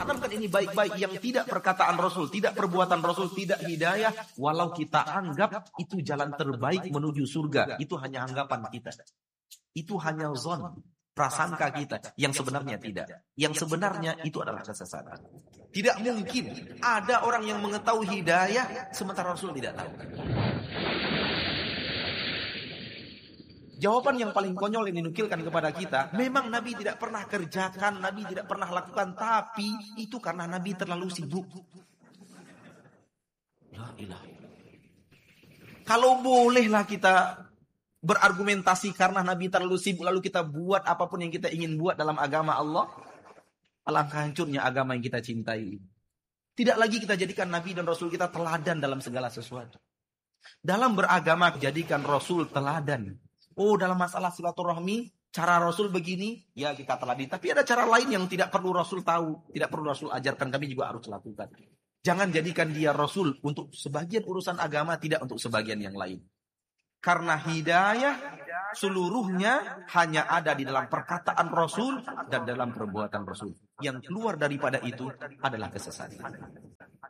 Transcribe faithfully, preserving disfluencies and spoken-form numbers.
tanamkan ini baik-baik. Yang tidak perkataan Rasul, tidak perbuatan Rasul, tidak hidayah. Walau kita anggap itu jalan terbaik menuju surga. Itu hanya anggapan kita. Itu hanya zon, prasangka kita. Yang sebenarnya tidak. Yang sebenarnya itu adalah kesesatan. Tidak mungkin ada orang yang mengetahui hidayah sementara Rasul tidak tahu. Jawaban yang paling konyol yang dinukilkan kepada kita, memang Nabi tidak pernah kerjakan, Nabi tidak pernah lakukan, tapi itu karena Nabi terlalu sibuk. La ilaha. Kalau bolehlah kita berargumentasi karena Nabi terlalu sibuk, lalu kita buat apapun yang kita ingin buat dalam agama Allah, alangkah hancurnya agama yang kita cintai. Tidak lagi kita jadikan Nabi dan Rasul kita teladan dalam segala sesuatu. Dalam beragama, jadikan Rasul teladan. Oh, dalam masalah silaturahmi, cara Rasul begini, ya kita teladani. Tapi ada cara lain yang tidak perlu Rasul tahu, tidak perlu Rasul ajarkan, kami juga harus lakukan. Jangan jadikan dia Rasul untuk sebagian urusan agama, tidak untuk sebagian yang lain. Karena hidayah seluruhnya hanya ada di dalam perkataan Rasul dan dalam perbuatan Rasul. Yang keluar daripada itu adalah kesesatan.